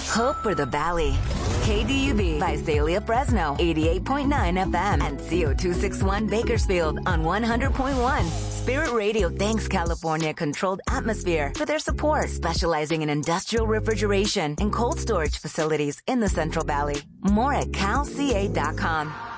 Hope for the Valley. KDUB, Visalia, Fresno, 88.9 FM, and CO261 Bakersfield on 100.1. Spirit Radio thanks California Controlled Atmosphere for their support, specializing in industrial refrigeration and cold storage facilities in the Central Valley. More at calca.com.